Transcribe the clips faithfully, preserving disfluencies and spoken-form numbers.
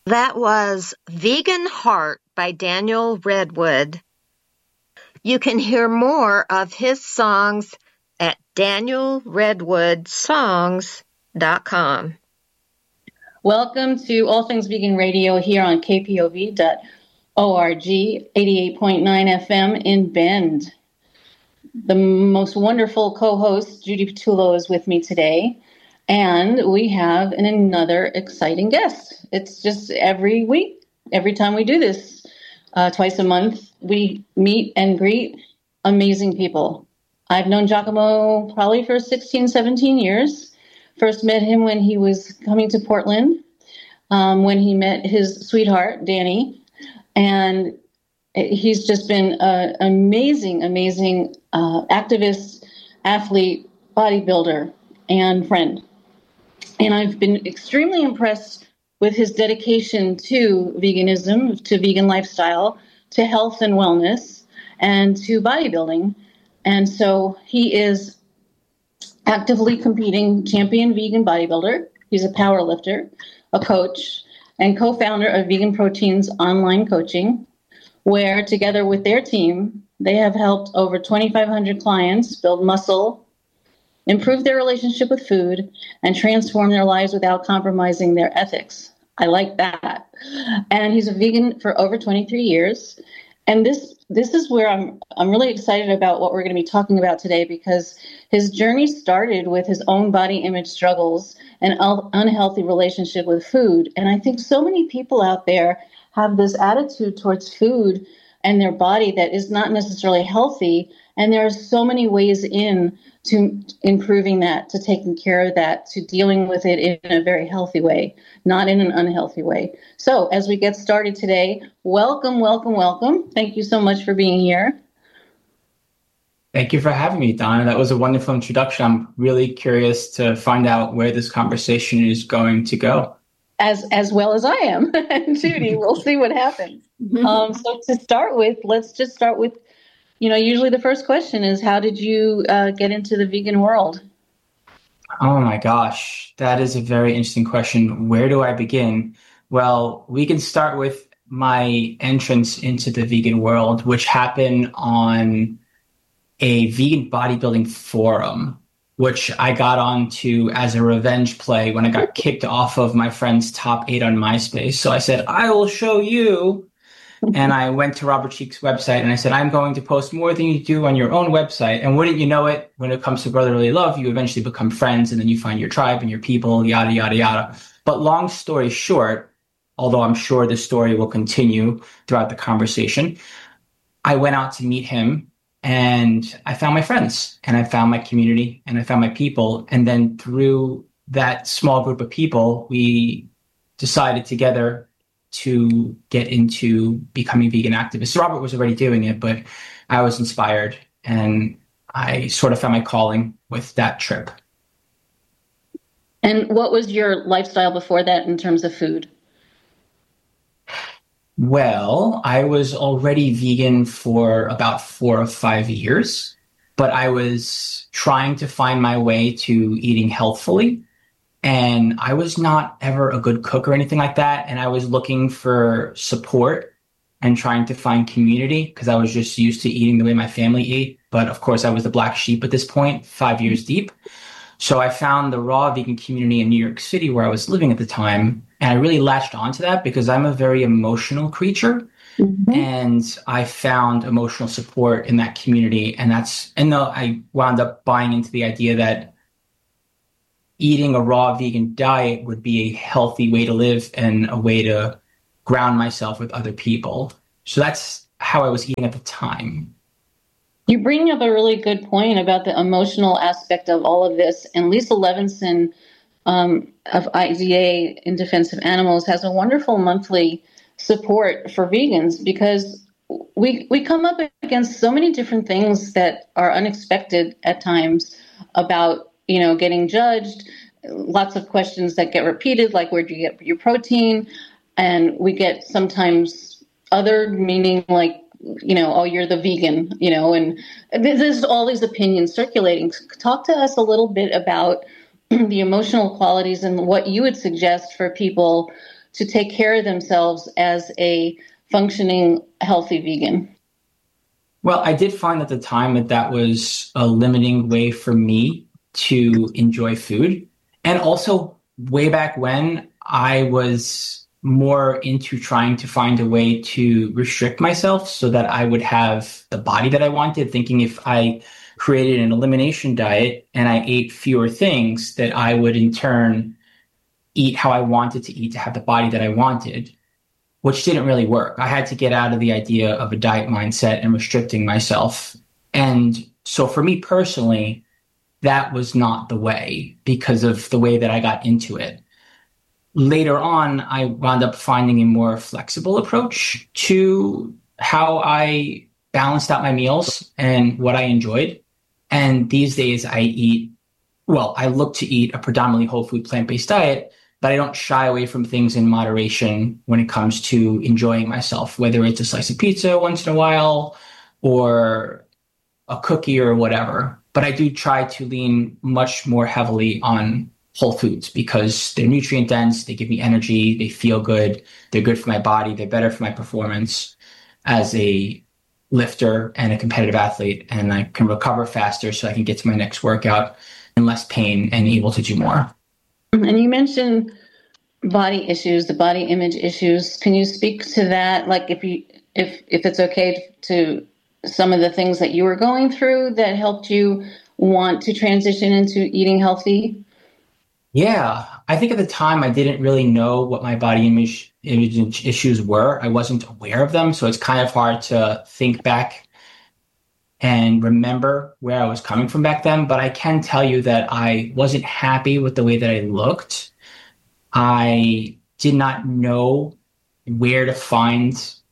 That was Vegan Heart by Daniel Redwood. You can hear more of his songs at daniel redwood songs dot com. Welcome to All Things Vegan Radio here on K P O V dot org, eighty-eight point nine F M in Bend. The most wonderful co-host, Judy Petullo, is with me today. And we have an, another exciting guest. It's just every week, every time we do this, uh, twice a month, we meet and greet amazing people. I've known Giacomo probably for sixteen, seventeen years. First met him when he was coming to Portland, um, when he met his sweetheart, Danny. And he's just been an amazing, amazing uh, activist, athlete, bodybuilder, and friend. And I've been extremely impressed with his dedication to veganism, to vegan lifestyle, to health and wellness, and to bodybuilding. And so he is actively competing champion vegan bodybuilder. He's a power lifter, a coach, and co-founder of Vegan Proteins Online Coaching, where together with their team, they have helped over twenty-five hundred clients build muscle, improve their relationship with food, and transform their lives without compromising their ethics. I like that. And he's a vegan for over twenty-three years. And this this is where I'm I'm really excited about what we're going to be talking about today, because his journey started with his own body image struggles and un- unhealthy relationship with food. And I think so many people out there have this attitude towards food and their body that is not necessarily healthy. And there are so many ways in to improving that, to taking care of that, to dealing with it in a very healthy way, not in an unhealthy way. So as we get started today, welcome, welcome, welcome. Thank you so much for being here. Thank you for having me, Donna. That was a wonderful introduction. I'm really curious to find out where this conversation is going to go. As as well as I am. And Judy, we'll see what happens. Um, so to start with, let's just start with, you know, usually the first question is, how did you uh, get into the vegan world? Oh my gosh, that is a very interesting question. Where do I begin? Well, we can start with my entrance into the vegan world, which happened on a vegan bodybuilding forum, which I got onto as a revenge play when I got kicked off of my friend's top eight on MySpace. So I said, I will show you. And I went to Robert Cheek's website and I said, I'm going to post more than you do on your own website. And wouldn't you know it, when it comes to brotherly love, you eventually become friends and then you find your tribe and your people, yada, yada, yada. But long story short, although I'm sure the story will continue throughout the conversation, I went out to meet him and I found my friends and I found my community and I found my people. And then through that small group of people, we decided together to get into becoming vegan activists. Robert was already doing it, but I was inspired and I sort of found my calling with that trip. And what was your lifestyle before that in terms of food? Well, I was already vegan for about four or five years, but I was trying to find my way to eating healthfully. And I was not ever a good cook or anything like that. And I was looking for support and trying to find community because I was just used to eating the way my family ate. But of course, I was the black sheep at this point, five years deep. So I found the raw vegan community in New York City where I was living at the time. And I really latched onto that because I'm a very emotional creature. Mm-hmm. And I found emotional support in that community. And that's, and though I wound up buying into the idea that eating a raw vegan diet would be a healthy way to live and a way to ground myself with other people. So that's how I was eating at the time. You bring up a really good point about the emotional aspect of all of this. And Lisa Levinson um, of I D A in Defense of Animals has a wonderful monthly support for vegans because we we come up against so many different things that are unexpected at times about, you know, getting judged, lots of questions that get repeated, like where do you get your protein? And we get sometimes other meaning like, you know, oh, you're the vegan, you know, and there's all these opinions circulating. Talk to us a little bit about the emotional qualities and what you would suggest for people to take care of themselves as a functioning, healthy vegan? Well, I did find at the time that that was a limiting way for me to enjoy food. And also, way back when, I was more into trying to find a way to restrict myself so that I would have the body that I wanted, thinking if I created an elimination diet and I ate fewer things, that I would in turn eat how I wanted to eat to have the body that I wanted, which didn't really work. I had to get out of the idea of a diet mindset and restricting myself. And so for me personally, that was not the way because of the way that I got into it. Later on, I wound up finding a more flexible approach to how I balanced out my meals and what I enjoyed. And these days I eat, well, I look to eat a predominantly whole food plant-based diet, but I don't shy away from things in moderation when it comes to enjoying myself, whether it's a slice of pizza once in a while or a cookie or whatever. But I do try to lean much more heavily on whole foods because they're nutrient dense, they give me energy, they feel good, they're good for my body, they're better for my performance as a lifter and a competitive athlete, and I can recover faster so I can get to my next workout in less pain and able to do more. And you mentioned body issues, the body image issues. Can you speak to that? Like if you, if, if it's okay to some of the things that you were going through that helped you want to transition into eating healthy? Yeah, I think at the time I didn't really know what my body image, image issues were. I wasn't aware of them. So it's kind of hard to think back and remember where I was coming from back then. But I can tell you that I wasn't happy with the way that I looked. I did not know where to find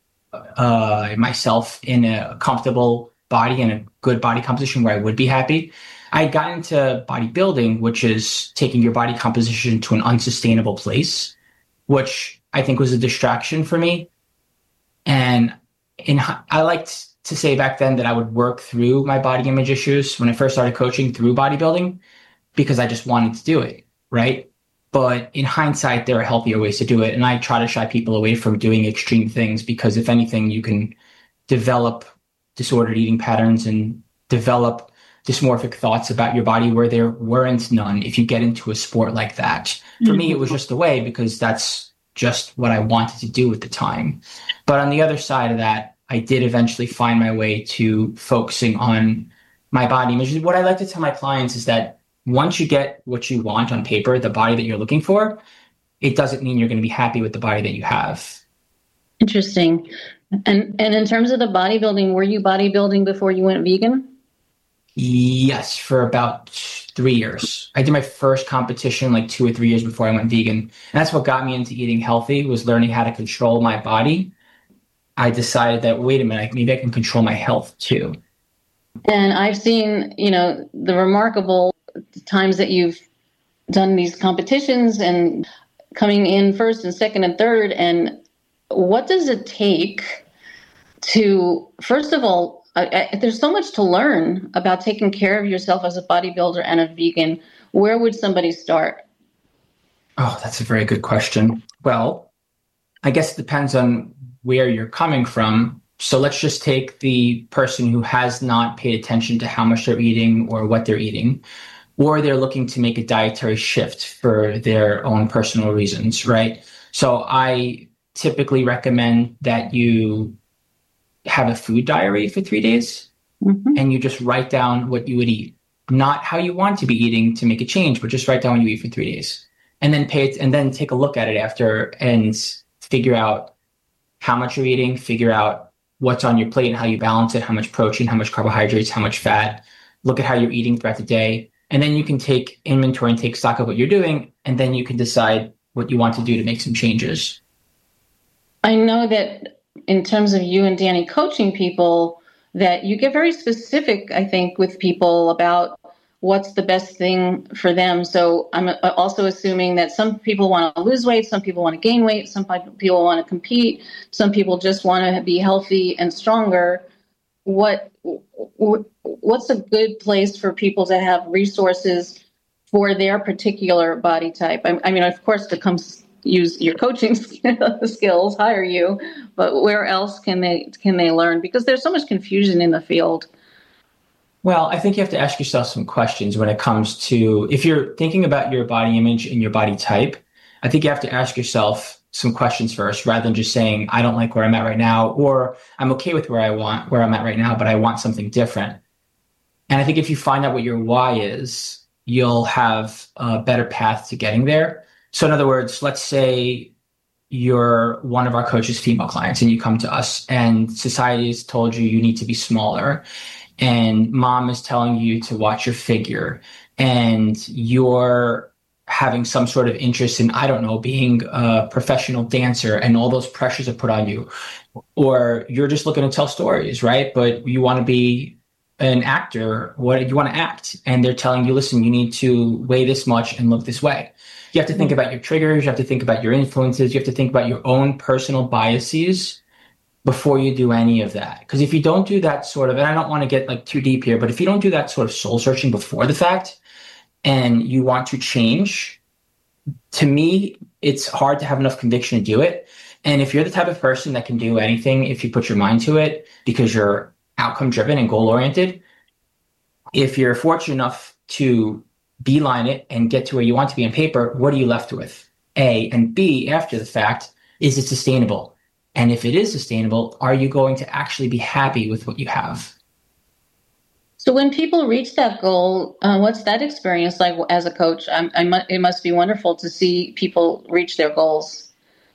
uh, myself in a comfortable body and a good body composition where I would be happy. I got into bodybuilding, which is taking your body composition to an unsustainable place, which I think was a distraction for me. And in, I liked to say back then that I would work through my body image issues when I first started coaching through bodybuilding because I just wanted to do it, right? But in hindsight, there are healthier ways to do it. And I try to shy people away from doing extreme things because if anything, you can develop disordered eating patterns and develop dysmorphic thoughts about your body where there weren't none if you get into a sport like that. For mm-hmm. me, it was just a way because that's just what I wanted to do at the time. But on the other side of that, I did eventually find my way to focusing on my body image. What I like to tell my clients is that once you get what you want on paper, the body that you're looking for, it doesn't mean you're going to be happy with the body that you have. Interesting. And and in terms of the bodybuilding, were you bodybuilding before you went vegan? Yes, for about three years. I did my first competition like two or three years before I went vegan. And that's what got me into eating healthy, was learning how to control my body. I decided that, wait a minute, maybe I can control my health too. And I've seen, you know, the remarkable times that you've done these competitions and coming in first and second and third. And what does it take to, first of all, I, I, there's so much to learn about taking care of yourself as a bodybuilder and a vegan. Where would somebody start? Oh, that's a very good question. Well, I guess it depends on where you're coming from. So let's just take the person who has not paid attention to how much they're eating or what they're eating, or they're looking to make a dietary shift for their own personal reasons, right? So I typically recommend that you have a food diary for three days mm-hmm. and you just write down what you would eat, not how you want to be eating to make a change, but just write down what you eat for three days and then pay it and then take a look at it after and figure out how much you're eating, figure out what's on your plate and how you balance it, how much protein, how much carbohydrates, how much fat, look at how you're eating throughout the day. And then you can take inventory and take stock of what you're doing. And then you can decide what you want to do to make some changes. I know that in terms of you and Danny coaching people, that you get very specific, I think, with people about what's the best thing for them. So I'm also assuming that some people want to lose weight, some people want to gain weight, some people want to compete, some people just want to be healthy and stronger. What what's a good place for people to have resources for their particular body type? I, I mean, of course, it comes use your coaching skills, hire you, but where else can they can they learn? Because there's so much confusion in the field. Well, I think you have to ask yourself some questions when it comes to, if you're thinking about your body image and your body type, I think you have to ask yourself some questions first, rather than just saying, I don't like where I'm at right now, or I'm okay with where I want, where I'm at right now, but I want something different. And I think if you find out what your why is, you'll have a better path to getting there. So in other words, let's say you're one of our coaches' female clients and you come to us and society has told you you need to be smaller, and mom is telling you to watch your figure, and you're having some sort of interest in, I don't know, being a professional dancer, and all those pressures are put on you. Or you're just looking to tell stories, right? But you want to be an actor, what you want to act, and they're telling you, listen, you need to weigh this much and look this way. You have to think about your triggers, you have to think about your influences, you have to think about your own personal biases before you do any of that. Because if you don't do that sort of, and I don't want to get like too deep here, but if you don't do that sort of soul searching before the fact and you want to change, to me, it's hard to have enough conviction to do it. And if you're the type of person that can do anything, if you put your mind to it, because you're outcome driven and goal oriented, if you're fortunate enough to beeline it and get to where you want to be on paper, what are you left with? A, and B, after the fact, is it sustainable? And if it is sustainable, are you going to actually be happy with what you have? So when people reach that goal, uh, what's that experience like as a coach? I'm, I mu- it must be wonderful to see people reach their goals.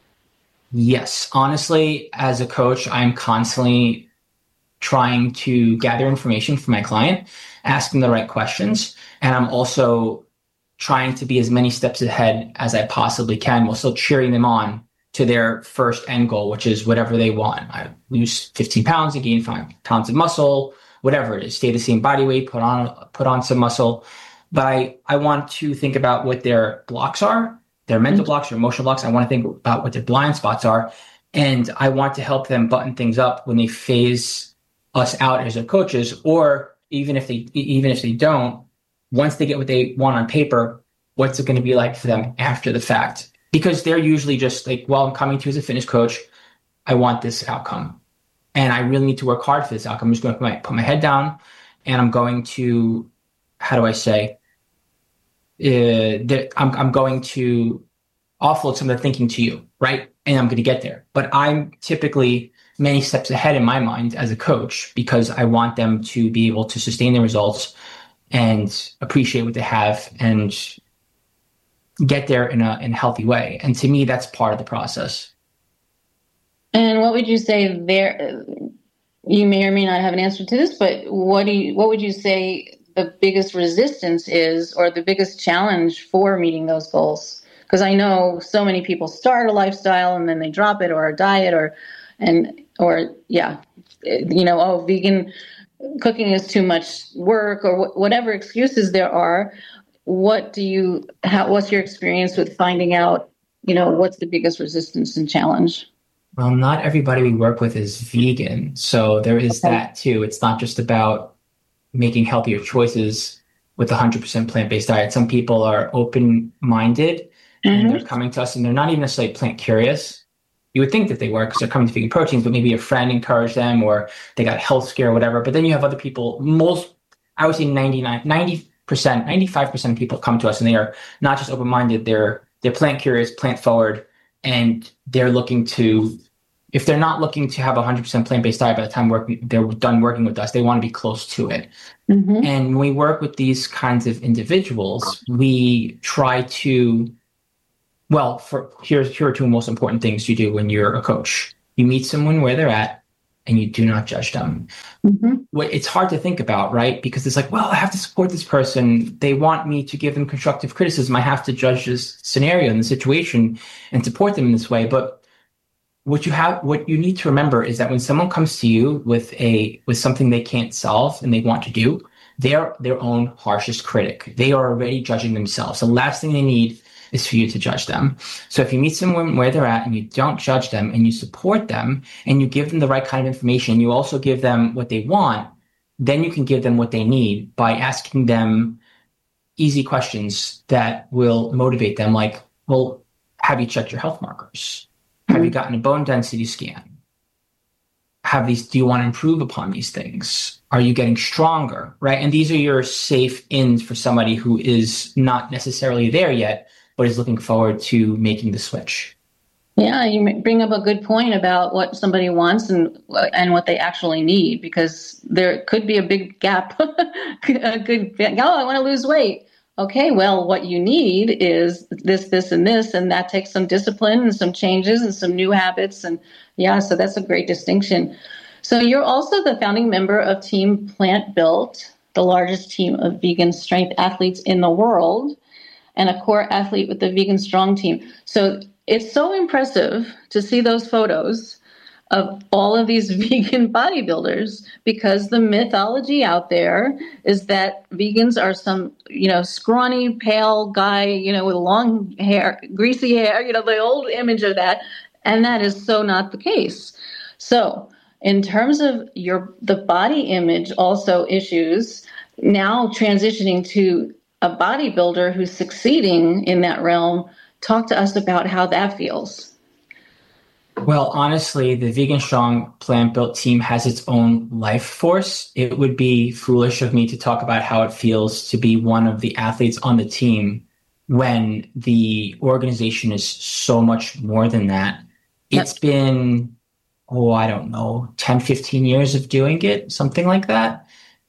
Yes. Honestly, as a coach, I'm constantly trying to gather information from my client, asking the right questions. And I'm also trying to be as many steps ahead as I possibly can while still cheering them on to their first end goal, which is whatever they want. I lose fifteen pounds and gain five pounds of muscle, whatever it is, stay the same body weight, put on, put on some muscle. But I, I want to think about what their blocks are, their mental blocks or emotional blocks. I want to think about what their blind spots are. And I want to help them button things up when they phase us out as their coaches, or even if they, even if they don't, once they get what they want on paper, what's it going to be like for them after the fact? Because they're usually just like, well, I'm coming to you as a fitness coach. I want this outcome. And I really need to work hard for this outcome. I'm just going to put my, put my head down and I'm going to, how do I say, uh, that I'm, I'm going to offload some of the thinking to you, right? And I'm going to get there. But I'm typically many steps ahead in my mind as a coach because I want them to be able to sustain their results and appreciate what they have and get there in a in a healthy way. And to me, that's part of the process. And what would you say there? You may or may not have an answer to this, but what do you, what would you say the biggest resistance is, or the biggest challenge for meeting those goals? Because I know so many people start a lifestyle and then they drop it, or a diet, or and or yeah, you know, oh, vegan cooking is too much work, or wh- whatever excuses there are. What do you, how, what's your experience with finding out, you know, what's the biggest resistance and challenge? Well, not everybody we work with is vegan. So there is okay. that too. It's not just about making healthier choices with a one hundred percent plant-based diet. Some people are open-minded mm-hmm. and they're coming to us and they're not even necessarily plant curious. You would think that they were because they're coming to vegan proteins, but maybe a friend encouraged them or they got a health scare or whatever. But then you have other people, most, I would say ninety-nine, ninety percent, ninety-five percent of people come to us and they are not just open-minded, they're they're plant curious, plant forward, and they're looking to, if they're not looking to have a one hundred percent plant-based diet by the time work, they're done working with us, they want to be close to it. Mm-hmm. And when we work with these kinds of individuals, we try to, well, for here's here are two most important things you do when you're a coach. You meet someone where they're at, and you do not judge them. Mm-hmm. It's hard to think about, right? Because it's like, well, I have to support this person. They want me to give them constructive criticism. I have to judge this scenario and the situation and support them in this way. But what you have, what you need to remember is that when someone comes to you with a with something they can't solve and they want to do, they're their own harshest critic. They are already judging themselves. The last thing they need is for you to judge them. So if you meet someone where they're at and you don't judge them and you support them and you give them the right kind of information, you also give them what they want, then you can give them what they need by asking them easy questions that will motivate them. Like, well, have you checked your health markers? Have mm-hmm. you gotten a bone density scan? Have these, do you want to improve upon these things? Are you getting stronger, right? And these are your safe ins for somebody who is not necessarily there yet, but is looking forward to making the switch. Yeah, you bring up a good point about what somebody wants and and what they actually need, because there could be a big gap, a good, oh, I want to lose weight. Okay, well, what you need is this, this, and this, and that takes some discipline and some changes and some new habits. And yeah, so that's a great distinction. So you're also the founding member of Team Plant Built, the largest team of vegan strength athletes in the world, and a core athlete with the Vegan Strong team. So it's so impressive to see those photos of all of these vegan bodybuilders, because the mythology out there is that vegans are some, you know, scrawny, pale guy, you know, with long hair, greasy hair, you know, the old image of that. And that is so not the case. So in terms of your the body image also issues, now transitioning to a bodybuilder who's succeeding in that realm, talk to us about how that feels. Well, honestly, the Vegan Strong Plant Built team has its own life force. It would be foolish of me to talk about how it feels to be one of the athletes on the team when the organization is so much more than that. Yep. It's been, oh, I don't know, ten, fifteen years of doing it, something like that.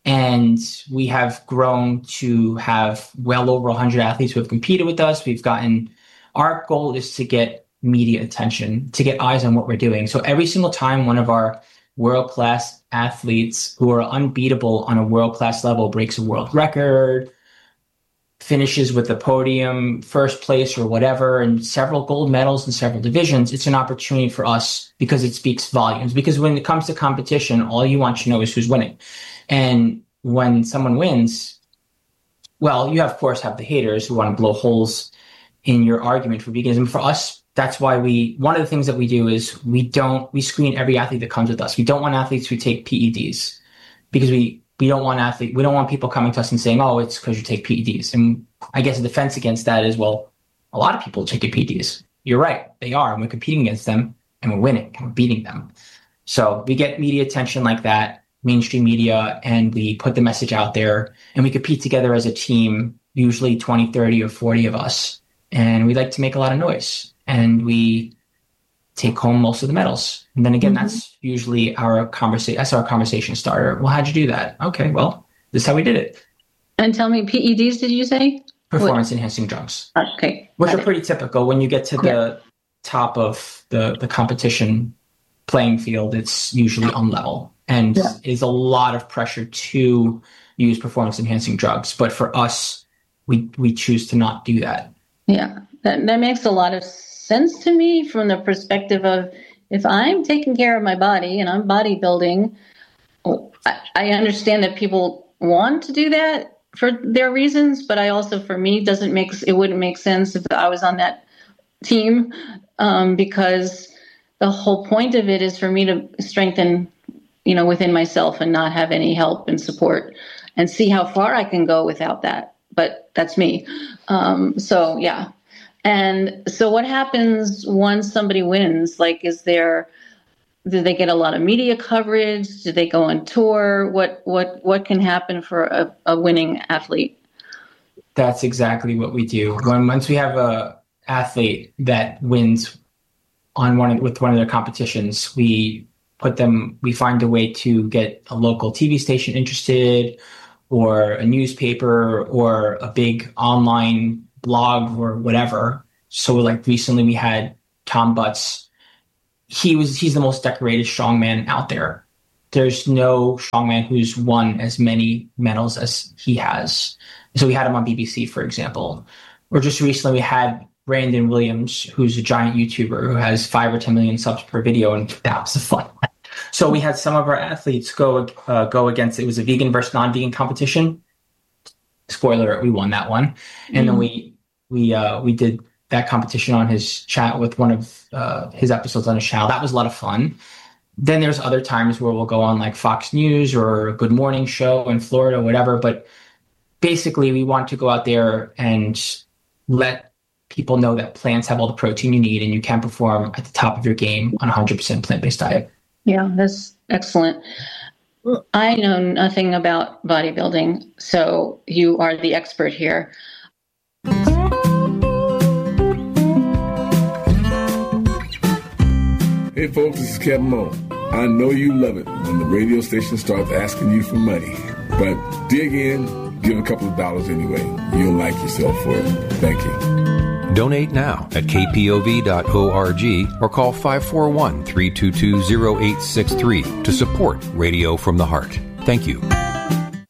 And we have grown to have well over one hundred athletes who have competed with us. We've gotten, our goal is to get media attention, to get eyes on what we're doing. So every single time one of our world-class athletes who are unbeatable on a world-class level breaks a world record, finishes with the podium, first place or whatever, and several gold medals in several divisions, it's an opportunity for us because it speaks volumes. Because when it comes to competition, all you want to know is who's winning. And when someone wins, well, you have, of course, have the haters who want to blow holes in your argument for veganism. For us, that's why we, one of the things that we do is we don't, we screen every athlete that comes with us. We don't want athletes who take P E Ds because we, we don't want athlete, we don't want people coming to us and saying, oh, it's because you take P E Ds. And I guess a defense against that is, well, a lot of people take P E Ds. You're right. They are. And we're competing against them and we're winning and we're beating them. So we get media attention like that, mainstream media, and we put the message out there and we compete together as a team, usually twenty, thirty or forty of us. And we like to make a lot of noise. And we take home most of the medals. And then again, mm-hmm. that's usually our conversation. That's our conversation starter. Well, how'd you do that? Okay, well, this is how we did it. And tell me, P E Ds, did you say? Performance what? Enhancing drugs. Okay. Which are pretty typical. When you get to the yeah. top of the, the competition playing field, it's usually on level. And yeah. is a lot of pressure to use performance enhancing drugs. But for us, we we choose to not do that. Yeah, that, that makes a lot of sense to me from the perspective of, if I'm taking care of my body and I'm bodybuilding, I, I understand that people want to do that for their reasons, but I also, for me, doesn't make it wouldn't make sense if I was on that team, um, because the whole point of it is for me to strengthen, you know, within myself and not have any help and support, and see how far I can go without that. But that's me. Um, so yeah. And so what happens once somebody wins? Like, is there, do they get a lot of media coverage? Do they go on tour? What what what can happen for a, a winning athlete? That's exactly what we do. When once we have a athlete that wins on one of, with one of their competitions, we put them, we find a way to get a local T V station interested, or a newspaper, or a big online blog or whatever. So like recently we had Tom Butts. He was, he's the most decorated strongman out there. There's no strongman who's won as many medals as he has. So we had him on B B C, for example. Or just recently we had Brandon Williams, who's a giant YouTuber who has five or ten million subs per video. And that was a fun one. So we had some of our athletes go, uh, go against, it was a vegan versus non-vegan competition. Spoiler alert, we won that one. And mm. then we, we, uh, we did that competition on his chat with one of uh, his episodes on his channel. That was a lot of fun. Then there's other times where we'll go on like Fox News or a Good Morning show in Florida, whatever. But basically we want to go out there and let people know that plants have all the protein you need and you can perform at the top of your game on a one hundred percent plant-based diet. Yeah, that's excellent. I know nothing about bodybuilding, so you are the expert here. Hey folks, this is Kevin Moe. I know you love it when the radio station starts asking you for money, but dig in, give a couple of dollars anyway. You'll like yourself for it. Thank you. Donate now at k p o v dot org or call five four one, three two two, zero eight six three to support Radio from the Heart. Thank you.